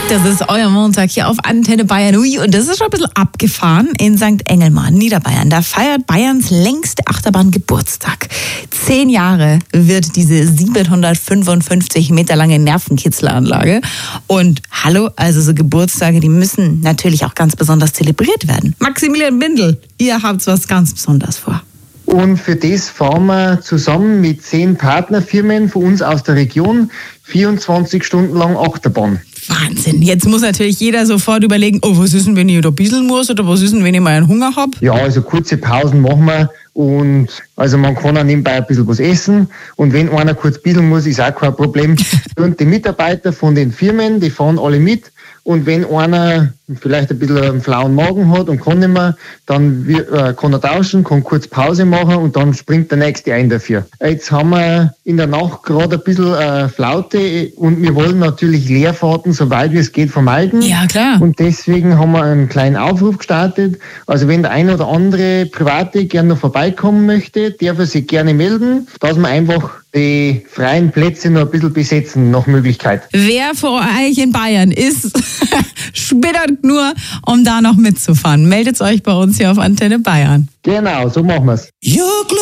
Das ist euer Montag hier auf Antenne Bayern. Ui, und das ist schon ein bisschen abgefahren in St. Engelmann, Niederbayern. Da feiert Bayerns längste Achterbahn Geburtstag. 10 Jahre wird diese 755 Meter lange Nervenkitzelanlage. Und hallo, also so Geburtstage, die müssen natürlich auch ganz besonders zelebriert werden. Maximilian Bindel, ihr habt was ganz Besonderes vor. Und für das fahren wir zusammen mit 10 Partnerfirmen von uns aus der Region 24 Stunden lang Achterbahn. Wahnsinn. Jetzt muss natürlich jeder sofort überlegen, oh, was ist denn, wenn ich da bisseln muss oder was ist denn, wenn ich mal einen Hunger habe? Ja, also kurze Pausen machen wir und also man kann auch nebenbei ein bisschen was essen und wenn einer kurz bisseln muss, ist auch kein Problem. Und die Mitarbeiter von den Firmen, die fahren alle mit und wenn einer vielleicht ein bisschen einen flauen Magen hat und kann nicht mehr, dann kann er tauschen, kann kurz Pause machen und dann springt der Nächste ein dafür. Jetzt haben wir in der Nacht gerade ein bisschen Flaute und wir wollen natürlich Leerfahrten, soweit wie es geht, vermeiden. Ja, klar. Und deswegen haben wir einen kleinen Aufruf gestartet. Also wenn der eine oder andere Private gerne noch vorbeikommen möchte, darf er sich gerne melden, dass wir einfach die freien Plätze noch ein bisschen besetzen, nach Möglichkeit. Wer vor euch in Bayern ist, spittert nur, um da noch mitzufahren. Meldet euch bei uns hier auf Antenne Bayern. Genau, so machen wir's.